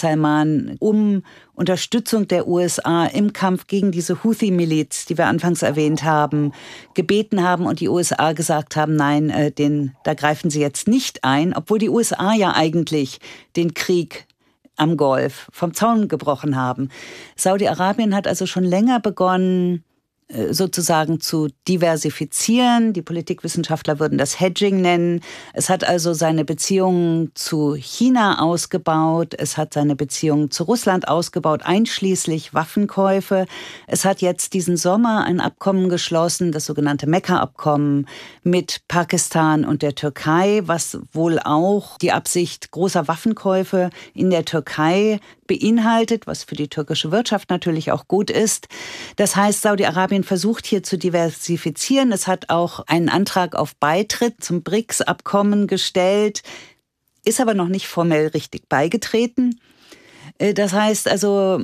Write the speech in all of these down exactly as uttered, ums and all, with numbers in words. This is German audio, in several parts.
Salman um Unterstützung der U S A im Kampf gegen diese Houthi-Miliz, die wir anfangs erwähnt haben, gebeten haben und die U S A gesagt haben, nein, äh, den, da greifen sie jetzt nicht ein, obwohl die U S A ja eigentlich den Krieg am Golf vom Zaun gebrochen haben. Saudi-Arabien hat also schon länger begonnen, sozusagen zu diversifizieren. Die Politikwissenschaftler würden das Hedging nennen. Es hat also seine Beziehungen zu China ausgebaut. Es hat seine Beziehungen zu Russland ausgebaut, einschließlich Waffenkäufe. Es hat jetzt diesen Sommer ein Abkommen geschlossen, das sogenannte Mekka-Abkommen mit Pakistan und der Türkei, was wohl auch die Absicht großer Waffenkäufe in der Türkei beinhaltet, was für die türkische Wirtschaft natürlich auch gut ist. Das heißt, Saudi-Arabien versucht hier zu diversifizieren. Es hat auch einen Antrag auf Beitritt zum B R I C S-Abkommen gestellt, ist aber noch nicht formell richtig beigetreten. Das heißt also,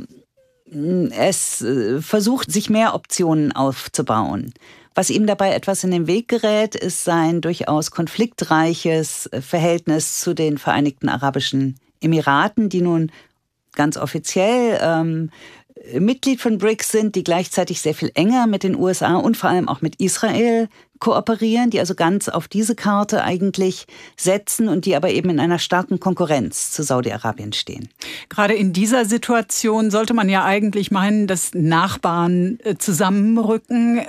es versucht, sich mehr Optionen aufzubauen. Was ihm dabei etwas in den Weg gerät, ist sein durchaus konfliktreiches Verhältnis zu den Vereinigten Arabischen Emiraten, die nun ganz offiziell ähm, Mitglied von B R I C S sind, die gleichzeitig sehr viel enger mit den U S A und vor allem auch mit Israel kooperieren, die also ganz auf diese Karte eigentlich setzen und die aber eben in einer starken Konkurrenz zu Saudi-Arabien stehen. Gerade in dieser Situation sollte man ja eigentlich meinen, dass Nachbarn zusammenrücken.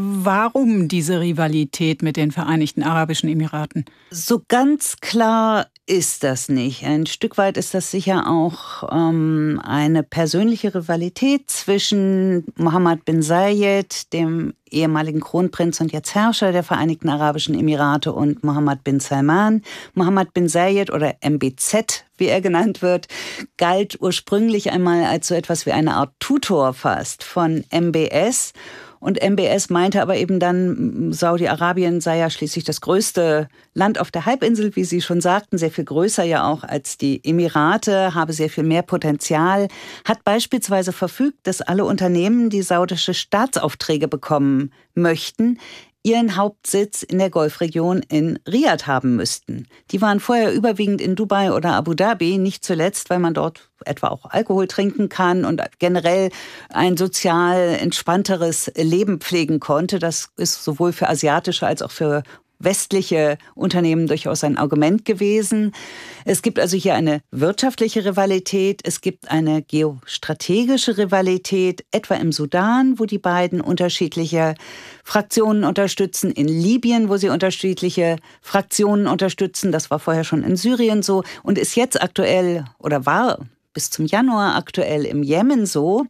Warum diese Rivalität mit den Vereinigten Arabischen Emiraten? So ganz klar ist das nicht. Ein Stück weit ist das sicher auch ähm, eine persönliche Rivalität zwischen Mohammed bin Zayed, dem ehemaligen Kronprinz und jetzt Herrscher der Vereinigten Arabischen Emirate, und Mohammed bin Salman. Mohammed bin Zayed oder M B Z, wie er genannt wird, galt ursprünglich einmal als so etwas wie eine Art Tutor fast von M B S. Und M B S meinte aber eben dann, Saudi-Arabien sei ja schließlich das größte Land auf der Halbinsel, wie Sie schon sagten, sehr viel größer ja auch als die Emirate, habe sehr viel mehr Potenzial, hat beispielsweise verfügt, dass alle Unternehmen, die saudische Staatsaufträge bekommen möchten, ihren Hauptsitz in der Golfregion in Riad haben müssten. Die waren vorher überwiegend in Dubai oder Abu Dhabi, nicht zuletzt, weil man dort etwa auch Alkohol trinken kann und generell ein sozial entspannteres Leben pflegen konnte. Das ist sowohl für asiatische als auch für westliche Unternehmen durchaus ein Argument gewesen. Es gibt also hier eine wirtschaftliche Rivalität, es gibt eine geostrategische Rivalität, etwa im Sudan, wo die beiden unterschiedliche Fraktionen unterstützen, in Libyen, wo sie unterschiedliche Fraktionen unterstützen, das war vorher schon in Syrien so und ist jetzt aktuell oder war bis zum Januar aktuell im Jemen so,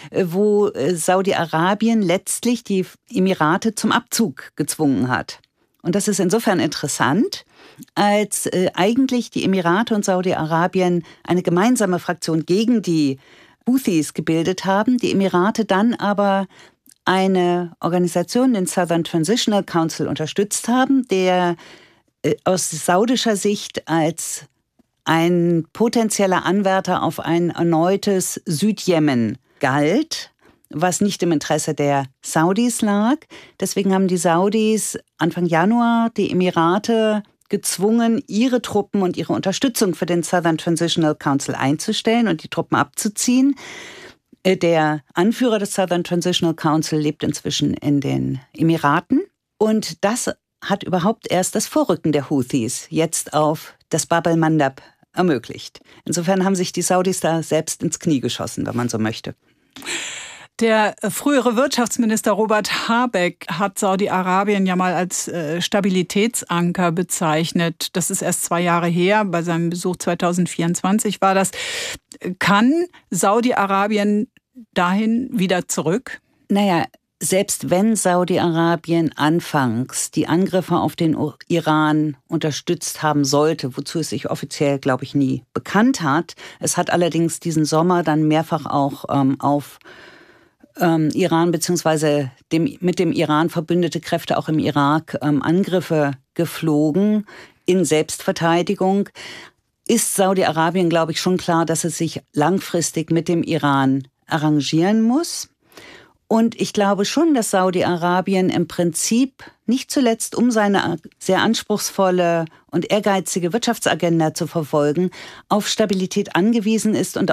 wo Saudi-Arabien letztlich die Emirate zum Abzug gezwungen hat. Und das ist insofern interessant, als äh, eigentlich die Emirate und Saudi-Arabien eine gemeinsame Fraktion gegen die Houthis gebildet haben, die Emirate dann aber eine Organisation, den Southern Transitional Council, unterstützt haben, der äh, aus saudischer Sicht als ein potenzieller Anwärter auf ein erneutes Südjemen galt, was nicht im Interesse der Saudis lag. Deswegen haben die Saudis Anfang Januar die Emirate gezwungen, ihre Truppen und ihre Unterstützung für den Southern Transitional Council einzustellen und die Truppen abzuziehen. Der Anführer des Southern Transitional Council lebt inzwischen in den Emiraten. Und das hat überhaupt erst das Vorrücken der Houthis jetzt auf das Bab el-Mandab ermöglicht. Insofern haben sich die Saudis da selbst ins Knie geschossen, wenn man so möchte. Der frühere Wirtschaftsminister Robert Habeck hat Saudi-Arabien ja mal als Stabilitätsanker bezeichnet. Das ist erst zwei Jahre her, bei seinem Besuch zwanzig vierundzwanzig war das. Kann Saudi-Arabien dahin wieder zurück? Naja, selbst wenn Saudi-Arabien anfangs die Angriffe auf den Iran unterstützt haben sollte, wozu es sich offiziell, glaube ich, nie bekannt hat, es hat allerdings diesen Sommer dann mehrfach auch ähm, auf ähm, Iran bzw. Dem, mit dem Iran verbündete Kräfte auch im Irak ähm, Angriffe geflogen in Selbstverteidigung, ist Saudi-Arabien, glaube ich, schon klar, dass es sich langfristig mit dem Iran arrangieren muss. Und ich glaube schon, dass Saudi-Arabien im Prinzip nicht zuletzt, um seine sehr anspruchsvolle und ehrgeizige Wirtschaftsagenda zu verfolgen, auf Stabilität angewiesen ist und